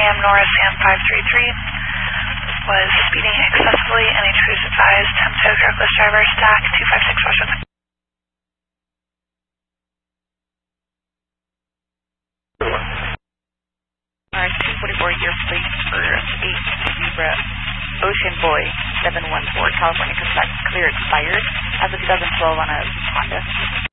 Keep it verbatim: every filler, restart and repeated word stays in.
Am Nora Sam five three three was speeding excessively and a cruise advised. Tempo reckless driver stack two five six Washington. Alright, two forty-four, your plate for eight Zebra Ocean Boy seven one four California, clear expired as of two thousand twelve on a Honda.